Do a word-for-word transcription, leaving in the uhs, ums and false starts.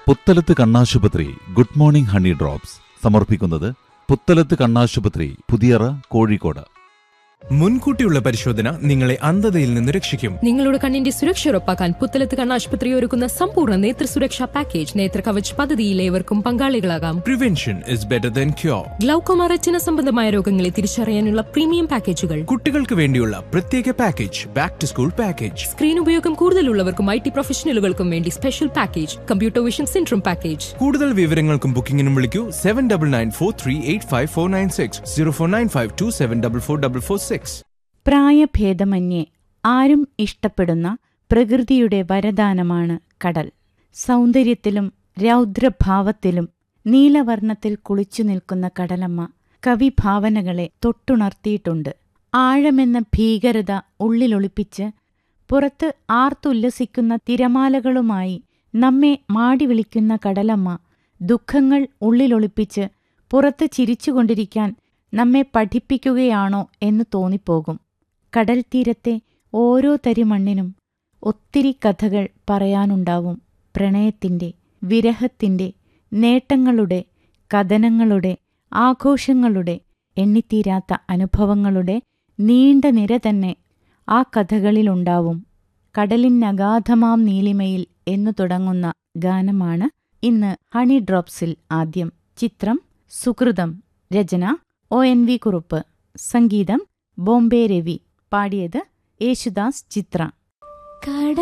പുത്തലത്ത് കണ്ണാശുപത്രി good morning honey drops സമർപ്പിക്കുന്നത് പുത്തലത്ത് കണ്ണാശുപത്രി, പുതിയറ, കോഴിക്കോട്. മുൻകൂട്ടിയുള്ള പരിശോധന നിങ്ങളെ അന്ധതയിൽ നിന്ന് രക്ഷിക്കും. നിങ്ങളുടെ കണ്ണിന്റെ സുരക്ഷ ഉറപ്പാക്കാൻ പുത്തലത്ത് കണ്ണാശുപത്രി ഒരുക്കുന്ന സമ്പൂർണ്ണ നേത്ര സുരക്ഷാ പാക്കേജ് നേത്ര കവച് പദ്ധതിയിൽ ഏവർക്കും പങ്കാളികളാകാം. Prevention is better than cure. Glaucoma, retina സംബന്ധമായ രോഗങ്ങളെ തിരിച്ചറിയാനുള്ള പ്രീമിയം പാക്കേജുകൾ, കുട്ടികൾക്ക് വേണ്ടിയുള്ള പ്രത്യേക package, back to school package, screen ഉപയോഗം കൂടുതലുള്ളവർക്കും ഐ ടി പ്രൊഫഷണലുകൾക്കും വേണ്ടി special package, computer vision syndrome package. കൂടുതൽ വിവരങ്ങൾക്കും ബുക്കിംഗിനും വിളിക്കൂ seven double nine four three eight five four nine six zero four nine five to seven double four double four six. പ്രായഭേദമന്യേ ആരും ഇഷ്ടപ്പെടുന്ന പ്രകൃതിയുടെ വരദാനമാണ് കടൽ. സൗന്ദര്യത്തിലും രൗദ്രഭാവത്തിലും നീലവർണ്ണത്തിൽ കുളിച്ചു നിൽക്കുന്ന കടലമ്മ കവിഭാവനകളെ തൊട്ടുണർത്തിയിട്ടുണ്ട്. ആഴമെന്ന ഭീകരത ഉള്ളിലൊളിപ്പിച്ച് പുറത്ത് ആർത്തുല്ലസിക്കുന്ന തിരമാലകളുമായി നമ്മെ മാടി വിളിക്കുന്ന കടലമ്മ ദുഃഖങ്ങൾ ഉള്ളിലൊളിപ്പിച്ച് പുറത്ത് ചിരിച്ചുകൊണ്ടിരിക്കാൻ നമ്മെ പഠിപ്പിക്കുകയാണോ എന്ന് തോന്നിപ്പോകും. കടൽ തീരത്തെ ഓരോ തരി മണ്ണിനും ഒത്തിരി കഥകൾ പറയാനുണ്ടാവും. പ്രണയത്തിൻ്റെ, വിരഹത്തിൻ്റെ, നേട്ടങ്ങളുടെ, കഥനങ്ങളുടെ, ആഘോഷങ്ങളുടെ, എണ്ണിത്തീരാത്ത അനുഭവങ്ങളുടെ നീണ്ട നിര തന്നെ ആ കഥകളിലുണ്ടാവും. കടലിനഗാധമാം നീലിമയിൽ എന്നു തുടങ്ങുന്ന ഗാനമാണ് ഇന്ന് ഹണി ഡ്രോപ്സിൽ ആദ്യം. ചിത്രം സുകൃതം. രചന ഒ എൻ വി കുറുപ്പ്. സംഗീതം ബോംബെ രവി. പാടിയത് യേശുദാസ്, ചിത്ര.